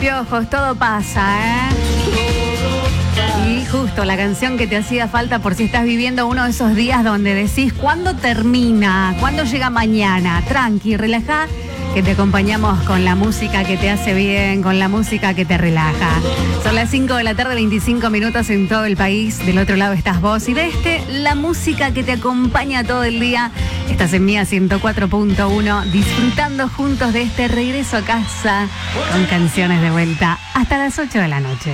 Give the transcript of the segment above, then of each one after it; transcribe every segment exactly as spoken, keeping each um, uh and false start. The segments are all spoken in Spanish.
Piojos, todo pasa, ¿eh? Y justo la canción que te hacía falta por si estás viviendo uno de esos días donde decís, ¿cuándo termina? ¿Cuándo llega mañana? Tranqui, relajá, que te acompañamos con la música que te hace bien, con la música que te relaja. Son las cinco de la tarde, veinticinco minutos en todo el país. Del otro lado estás vos y de este, la música que te acompaña todo el día. Estás en Mía ciento cuatro punto uno, disfrutando juntos de este regreso a casa con canciones de vuelta hasta las ocho de la noche.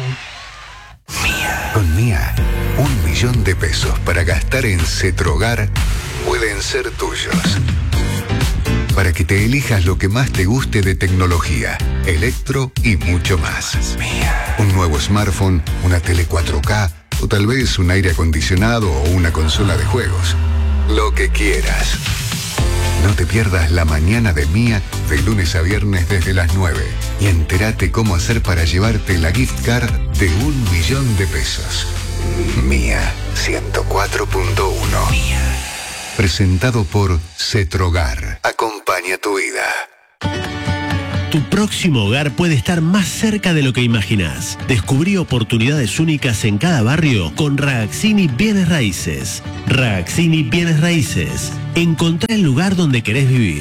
Mía. Con Mía, un millón de pesos para gastar en Cetrogar pueden ser tuyos. Para que te elijas lo que más te guste de tecnología, electro y mucho más. Mía. Un nuevo smartphone, una tele cuatro K o tal vez un aire acondicionado o una consola de juegos. Lo que quieras. No te pierdas la mañana de Mía de lunes a viernes desde las nueve y entérate cómo hacer para llevarte la gift card de un millón de pesos. Mía ciento cuatro punto uno. Mía. Presentado por Cetrogar. Acompaña tu vida. Tu próximo hogar puede estar más cerca de lo que imaginás. Descubrí oportunidades únicas en cada barrio con Ragazzini Bienes Raíces. Ragazzini Bienes Raíces. Encontrá el lugar donde querés vivir.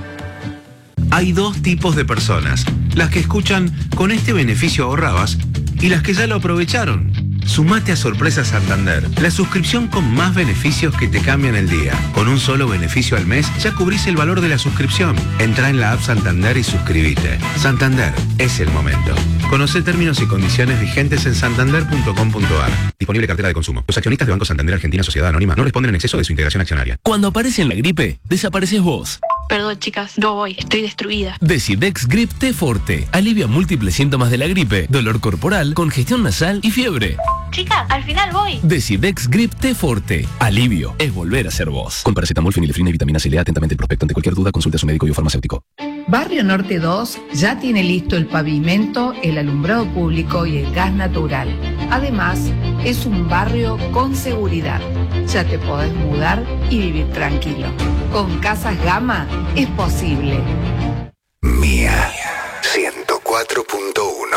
Hay dos tipos de personas. Las que escuchan "con este beneficio ahorrabas" y las que ya lo aprovecharon. Sumate a Sorpresa Santander, la suscripción con más beneficios que te cambian el día. Con un solo beneficio al mes ya cubrís el valor de la suscripción. Entrá en la app Santander y suscríbete. Santander, es el momento. Conocé términos y condiciones vigentes en santander punto com punto ar. Disponible cartera de consumo. Los accionistas de Banco Santander Argentina Sociedad Anónima no responden en exceso de su integración accionaria. Cuando aparece en la gripe, desapareces vos. Perdón, chicas, no voy, estoy destruida. Decidex Grip T Forte. Alivia múltiples síntomas de la gripe, dolor corporal, congestión nasal y fiebre. Chicas, al final voy. Decidex Grip T Forte. Alivio es volver a ser vos. Con paracetamol, fenilefrina y vitamina C. Lea atentamente el prospecto. Ante cualquier duda, consulte a su médico y o farmacéutico. Barrio Norte dos ya tiene listo el pavimento, el alumbrado público y el gas natural. Además, es un barrio con seguridad. Ya te podés mudar y vivir tranquilo. Con Casas Gama es posible. Mía ciento cuatro punto uno.